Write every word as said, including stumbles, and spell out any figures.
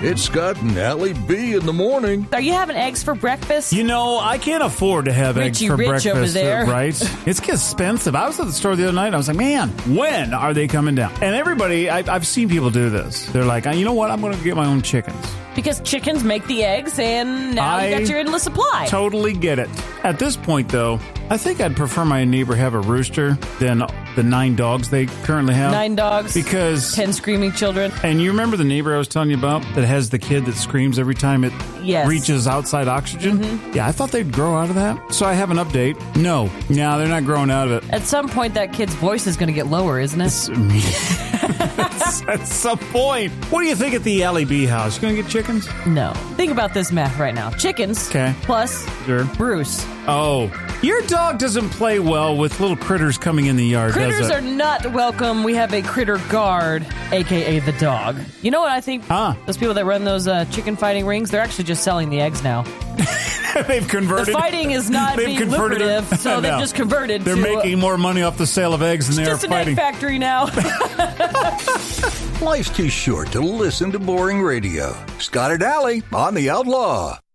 It's Scott and Allie B in the morning. Are you having eggs for breakfast? You know, I can't afford to have Richie eggs for Rich breakfast, over there. right? It's expensive. I was at the store the other night. I was like, man, when are they coming down? And everybody, I, I've seen people do this. They're like, you know what? I'm going to get my own chickens. Because chickens make the eggs, and now I you got your endless supply. Totally get it. At this point, though, I think I'd prefer my neighbor have a rooster than the nine dogs they currently have. Nine dogs. Because ten screaming children. And you remember the neighbor I was telling you about that has the kid that screams every time it yes. reaches outside oxygen? Mm-hmm. Yeah, I thought they'd grow out of that. So I have an update. No. No, they're not growing out of it. At some point, that kid's voice is going to get lower, isn't it? At some point. What do you think at the Allie B house? You going to get chickens? No. Think about this math right now. Chickens okay. plus sure. Bruce. Oh. Your dog doesn't play well with little critters coming in the yard, Critters does it? are not welcome. We have a critter guard, a k a the dog. You know what I think? Huh? Those people that run those uh, chicken fighting rings, they're actually just selling the eggs now. They've converted. The fighting is not they've being converted lucrative, so they've no. just converted They're to... making more money off the sale of eggs than they are just an fighting. egg factory now. Life's too short to listen to boring radio. Scott and Allie on The Outlaw.